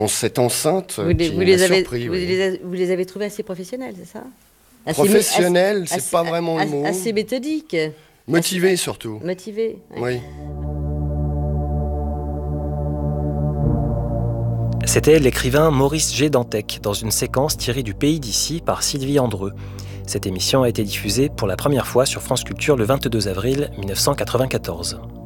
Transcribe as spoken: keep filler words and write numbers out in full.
Cette enceinte vous les, qui vous les m'a avez, surpris. Vous, Oui. les avez, vous les avez trouvés assez professionnels, c'est ça? Assez Professionnels, mé- c'est assez- pas vraiment le assez- mot. Assez méthodiques. Motivés surtout. Motivés. Ouais. Oui. C'était l'écrivain Maurice G. Dantec dans une séquence tirée du Pays d'ici par Sylvie Andreu. Cette émission a été diffusée pour la première fois sur France Culture le vingt-deux avril mille neuf cent quatre-vingt-quatorze.